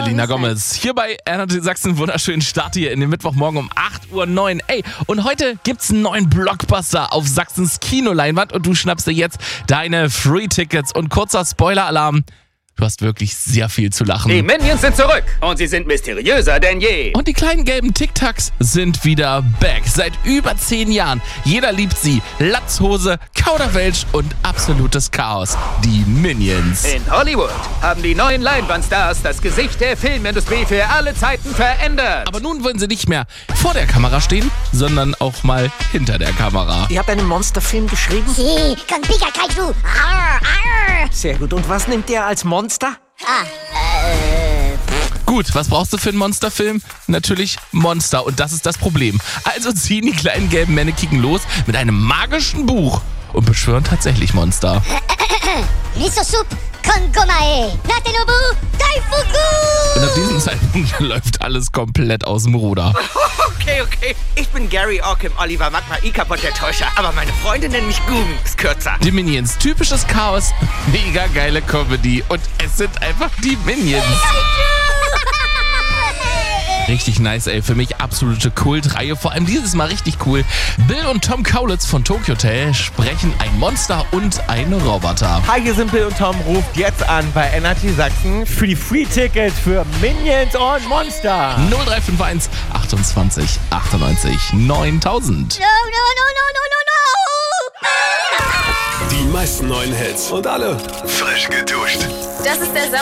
Selena Gomez. Hier bei Energy Sachsen, wunderschönen Start hier in den Mittwochmorgen um 8:09 Uhr. Ey, und heute gibt's einen neuen Blockbuster auf Sachsens Kinoleinwand und du schnappst dir jetzt deine Free-Tickets. Und kurzer Spoiler-Alarm, du hast wirklich sehr viel zu lachen. Die Minions sind zurück und sie sind mysteriöser denn je. Und die kleinen gelben Tic-Tacs sind wieder back. Seit über 10 Jahren. Jeder liebt sie. Latzhose, Kauderwelsch und absolutes Chaos. Die Minions. In Hollywood haben die neuen Leinwandstars das Gesicht der Filmindustrie für alle Zeiten verändert. Aber nun wollen sie nicht mehr vor der Kamera stehen, sondern auch mal hinter der Kamera. Ihr habt einen Monsterfilm geschrieben? Sí, con Pika Kaiju. Arr, arr. Sehr gut. Und was nimmt ihr als Monster? Gut, was brauchst du für einen Monsterfilm? Natürlich Monster. Und das ist das Problem. Also ziehen die kleinen gelben Mannequin los mit einem magischen Buch und beschwören tatsächlich Monster. Miso Soup con gomae. Natenobu Daifuku. Und ab diesem Zeitpunkt läuft alles komplett aus dem Ruder. Okay. Ich bin Gary Orkim, Oliver Magma, Ikapot der Täuscher. Aber meine Freunde nennen mich Googen. Ist kürzer. Die Minions, typisches Chaos, mega geile Comedy. Und es sind einfach die Minions. Richtig nice, ey. Für mich absolute Kultreihe. Vor allem dieses Mal richtig cool. Bill und Tom Kaulitz von Tokyo Hotel sprechen ein Monster und einen Roboter. Hi, hier sind Bill und Tom. Ruft jetzt an bei Energy Sachsen für die Free-Tickets für Minions und Monster. 0351 28 98 9000. No. Die meisten neuen Hits und alle frisch geduscht. Das ist der